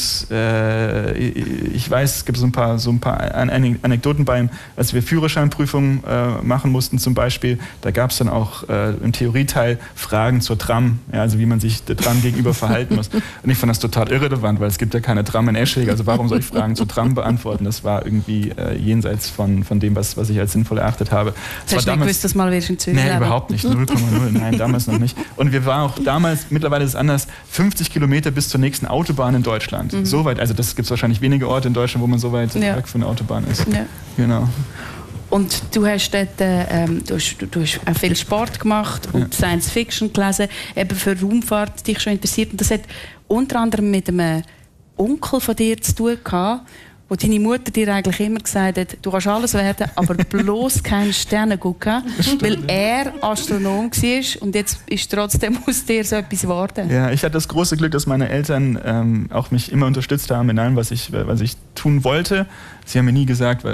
ich weiß, es gibt so ein paar Anekdoten als wir Führerscheinprüfungen machen mussten zum Beispiel, da gab es dann auch im Theorieteil Fragen zur Tram, ja, also wie man sich der Tram gegenüber verhalten muss. Und ich fand das total irrelevant, weil es gibt ja keine Tram in Eschwege, also warum soll ich Fragen zur Tram beantworten? Das war irgendwie jenseits von dem, was ich als sinnvoll erachtet habe. Hast du nicht gewusst, dass mal wirst in Zürich Nee, überhaupt nicht, 0,0, nein, damals noch nicht. Und wir waren auch damals, mittlerweile ist es anders, 50 Kilometer bis zur nächsten Autobahn in Deutschland. So weit, also das gibt es wahrscheinlich wenige Orte in Deutschland, wo man so weit weg von der Autobahn ist. Ja. Genau. Und du hast dort du hast auch viel Sport gemacht und Science Fiction gelesen, eben für Raumfahrt dich schon interessiert. Und das hat unter anderem mit einem Onkel von dir zu tun gehabt, wo deine Mutter dir eigentlich immer gesagt hat, du kannst alles werden, aber bloß keine Sterne gucken, weil er Astronom war und jetzt ist trotzdem aus dir so etwas geworden. Ja, ich hatte das große Glück, dass meine Eltern auch mich immer unterstützt haben in allem, was ich tun wollte. Sie haben mir nie gesagt,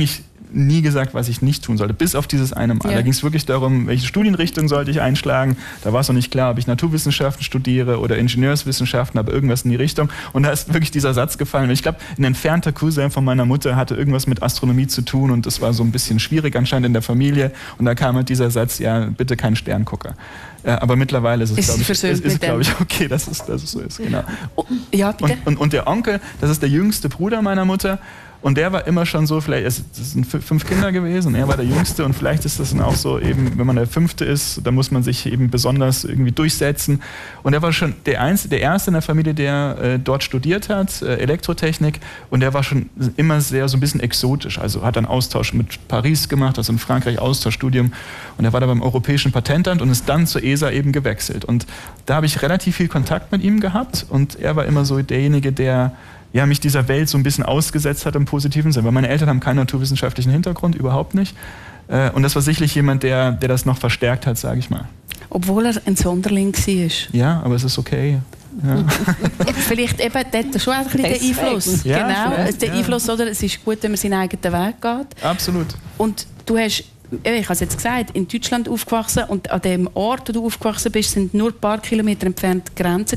was ich nicht tun sollte, bis auf dieses eine Mal. Ja. Da ging es wirklich darum, welche Studienrichtung sollte ich einschlagen. Da war es noch nicht klar, ob ich Naturwissenschaften studiere oder Ingenieurswissenschaften, aber irgendwas in die Richtung. Und da ist wirklich dieser Satz gefallen. Ich glaube, ein entfernter Cousin von meiner Mutter hatte irgendwas mit Astronomie zu tun und das war so ein bisschen schwierig anscheinend in der Familie. Und da kam halt dieser Satz, ja, bitte kein Sterngucker. Aber mittlerweile ist es, glaube ich, okay, dass es so ist. Genau. Ja, bitte. Und der Onkel, das ist der jüngste Bruder meiner Mutter. Und der war immer schon so, das sind 5 Kinder gewesen und er war der Jüngste und vielleicht ist das dann auch so eben, wenn man der 5. ist, dann muss man sich eben besonders irgendwie durchsetzen. Und er war schon der Erste in der Familie, der dort studiert hat, Elektrotechnik, und der war schon immer sehr so ein bisschen exotisch, also hat einen Austausch mit Paris gemacht, also in Frankreich Austauschstudium, und er war da beim Europäischen Patentamt und ist dann zur ESA eben gewechselt. Und da habe ich relativ viel Kontakt mit ihm gehabt und er war immer so derjenige, der mich dieser Welt so ein bisschen ausgesetzt hat im positiven Sinne, weil meine Eltern haben keinen naturwissenschaftlichen Hintergrund, überhaupt nicht. Und das war sicherlich jemand, der das noch verstärkt hat, sage ich mal. Obwohl er ein Sonderling war. Ja, aber es ist okay. Ja. Vielleicht eben dort schon ein bisschen der Einfluss. Ja, genau, der Einfluss, oder? Es ist gut, wenn man seinen eigenen Weg geht. Absolut. Und du hast, ich habe es jetzt gesagt, in Deutschland aufgewachsen und an dem Ort, wo du aufgewachsen bist, sind nur ein paar Kilometer entfernt die Grenze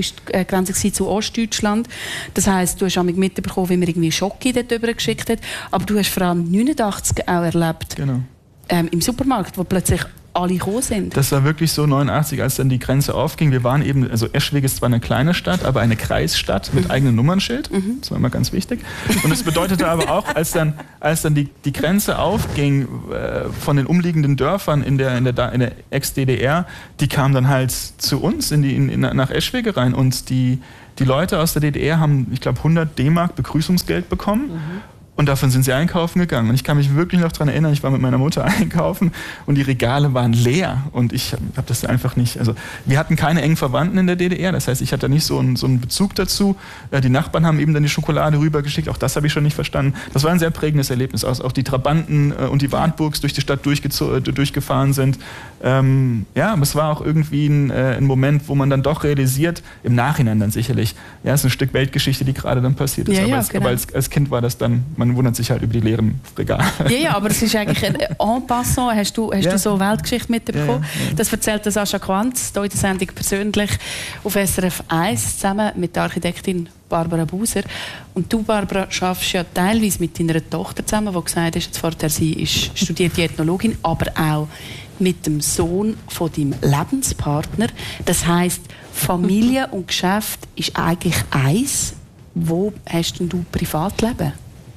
zu Ostdeutschland. Das heisst, du hast auch mitbekommen, wie man irgendwie Schocke dort rüber geschickt hat. Aber du hast vor allem 1989 auch erlebt. Genau. Im Supermarkt, wo plötzlich alle gekommen sind. Das war wirklich so 89, als dann die Grenze aufging. Wir waren eben, also Eschwege ist zwar eine kleine Stadt, aber eine Kreisstadt mit eigenem Nummernschild. Das war immer ganz wichtig. Und das bedeutete aber auch, als dann die Grenze aufging von den umliegenden Dörfern in der Ex-DDR, die kamen dann halt zu uns nach Eschwege rein. Und die Leute aus der DDR haben, ich glaube, 100 D-Mark Begrüßungsgeld bekommen. Und davon sind sie einkaufen gegangen. Und ich kann mich wirklich noch daran erinnern, ich war mit meiner Mutter einkaufen und die Regale waren leer. Und ich habe das einfach nicht, also wir hatten keine engen Verwandten in der DDR. Das heißt, ich hatte nicht so einen Bezug dazu. Die Nachbarn haben eben dann die Schokolade rübergeschickt. Auch das habe ich schon nicht verstanden. Das war ein sehr prägendes Erlebnis. Auch die Trabanten und die Wartburgs durch die Stadt durchgefahren sind. Aber es war auch irgendwie ein Moment, wo man dann doch realisiert, im Nachhinein dann sicherlich, ja, es ist ein Stück Weltgeschichte, die gerade dann passiert ist. Ja, genau. Aber als Kind war das dann, man man wundert sich halt über die leeren Regale. Ja, aber es ist eigentlich en passant. Hast du so Weltgeschichte mitbekommen? Ja. Das erzählt Sascha Quanz, hier in der Sendung persönlich auf SRF 1, zusammen mit der Architektin Barbara Buser. Und du, Barbara, arbeitest ja teilweise mit deiner Tochter zusammen, die gesagt hat, jetzt vorher, sie ist studierte Ethnologin, aber auch mit dem Sohn von deinem Lebenspartner. Das heisst, Familie und Geschäft ist eigentlich eins. Wo hast denn du Privatleben?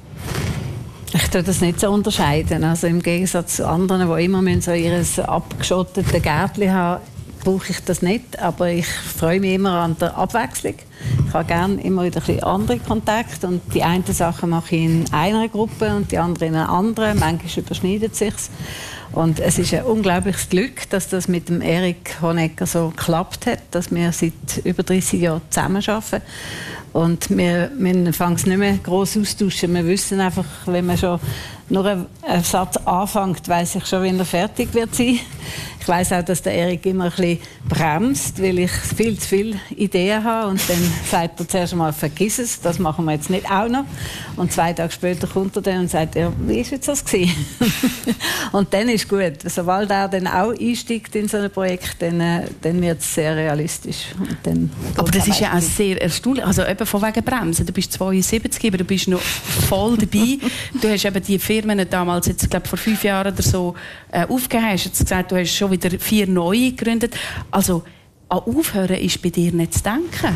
Ich tue das nicht so unterscheiden. Also im Gegensatz zu anderen, die immer so ihr abgeschottetes Gärtchen haben, brauche ich das nicht. Aber ich freue mich immer an der Abwechslung. Ich habe gerne immer wieder ein bisschen andere Kontakte. Und die einen Sachen mache ich in einer Gruppe und die andere in einer anderen. Manchmal überschneidet es sich. Und es ist ein unglaubliches Glück, dass das mit dem Erik Honecker so geklappt hat, dass wir seit über 30 Jahren zusammenarbeiten. Und wir fangen es nicht mehr gross austauschen. Wir wissen einfach, wenn man schon nur einen Satz anfängt, weiss ich schon, wenn er fertig wird sein. Ich weiss auch, dass der Erik immer ein bisschen bremst, weil ich viel zu viele Ideen habe. Und dann sagt er zuerst einmal, vergiss es, das machen wir jetzt nicht auch noch. Und 2 Tage später kommt er dann und sagt, ja, wie war jetzt das gewesen? Und dann ist gut. Sobald er dann auch einsteigt in so ein Projekt, dann wird es sehr realistisch. Und dann aber das ist ja auch sehr erstaunlich. Also eben von wegen Bremsen. Du bist 72, aber du bist noch voll dabei. Du hast eben die Firmen damals, jetzt, glaube vor 5 Jahren oder so, aufgegeben. Hast jetzt gesagt, du hast schon wieder 4 neue gegründet. Also an Aufhören ist bei dir nicht zu denken.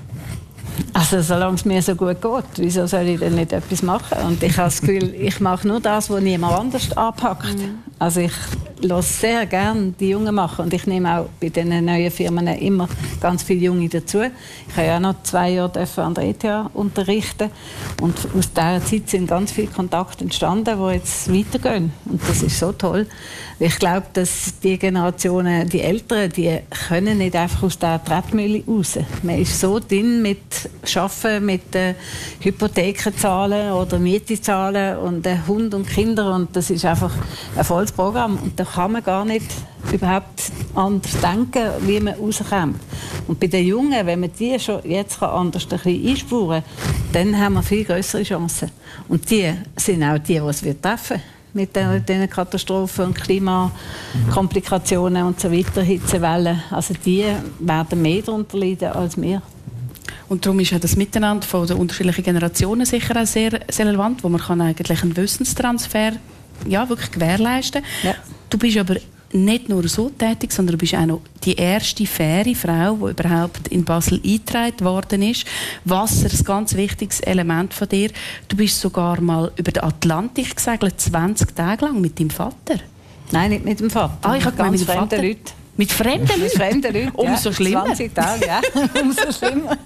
Also solange es mir so gut geht, wieso soll ich denn nicht etwas machen? Und ich habe das Gefühl, ich mache nur das, was niemand anders anpackt. Also ich lasse sehr gerne die Jungen machen und ich nehme auch bei diesen neuen Firmen immer ganz viele Junge dazu. Ich habe ja noch 2 Jahre an der ETH unterrichten und aus dieser Zeit sind ganz viele Kontakte entstanden, die jetzt weitergehen. Und das ist so toll. Ich glaube, dass die Generationen, die Älteren, die können nicht einfach aus der Tretmühle raus. Man ist so drin mit Arbeiten, mit Hypotheken zahlen oder Miete zahlen und Hund und Kinder und das ist einfach ein volles Programm. Und da kann man gar nicht überhaupt anders denken, wie man rauskommt. Und bei den Jungen, wenn man die schon jetzt anders ein bisschen einspuren kann, dann haben wir viel größere Chancen. Und die sind auch die es treffen mit diesen Katastrophen und Klimakomplikationen und so weiter, Hitzewellen. Also die werden mehr darunter leiden als wir. Und darum ist ja das Miteinander von den unterschiedlichen Generationen sicher auch sehr, sehr relevant, wo man kann eigentlich einen Wissenstransfer wirklich gewährleisten kann. Ja. Du bist aber nicht nur so tätig, sondern du bist auch noch die erste faire Frau, die überhaupt in Basel eingetragen worden ist. Wasser ist ein ganz wichtiges Element von dir. Du bist sogar mal über den Atlantik gesegelt, 20 Tage lang mit deinem Vater. Nein, nicht mit dem Vater. Ich habe ganz mit fremden Leuten. Mit fremden Leuten? Mit fremden Leuten, umso schlimmer. 20 Tage, ja. Umso schlimmer.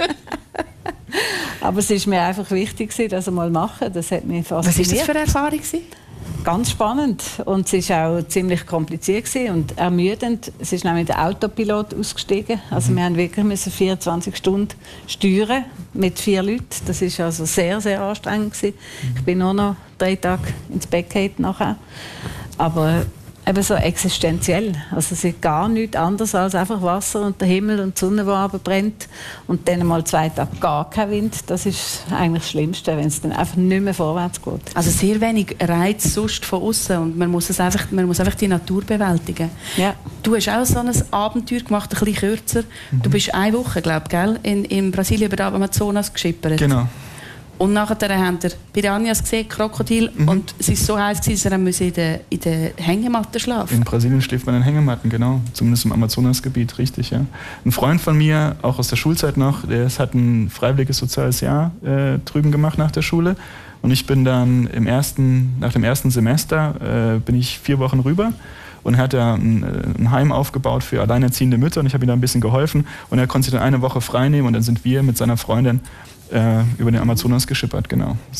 Aber es war mir einfach wichtig, das einmal machen. Das hat mich fasziniert. Was war das für eine Erfahrung? Ganz spannend. Und es war auch ziemlich kompliziert und ermüdend. Es ist nämlich der Autopilot ausgestiegen. Also wir mussten wirklich 24 Stunden steuern mit 4 Leuten. Das war also sehr, sehr anstrengend. Ich bin nur noch 3 Tage ins Bett gefallen nachher. Aber eben so existenziell. Also es ist gar nichts anderes als einfach Wasser und der Himmel und die Sonne, die runterbrennt. Und dann mal 2 Tage gar kein Wind. Das ist eigentlich das Schlimmste, wenn es dann einfach nicht mehr vorwärts geht. Also sehr wenig Reiz sonst von außen und man muss einfach die Natur bewältigen. Ja. Du hast auch so ein Abenteuer gemacht, ein bisschen kürzer. Du bist 1 Woche, glaube ich, in Brasilien über den Amazonas geschippert. Genau. Und nachher haben wir Piranhas gesehen, Krokodil, und es war so heiß, dass er in der Hängematte schlafen. In Brasilien schläft man in Hängematten, genau. Zumindest im Amazonasgebiet, richtig, ja. Ein Freund von mir, auch aus der Schulzeit noch, der hat ein freiwilliges soziales Jahr drüben gemacht nach der Schule. Und ich bin dann nach dem ersten Semester, bin ich 4 Wochen rüber. Und er hat da ein Heim aufgebaut für alleinerziehende Mütter und ich habe ihm da ein bisschen geholfen. Und er konnte sich dann 1 Woche frei nehmen und dann sind wir mit seiner Freundin über den Amazonas geschippert, genau.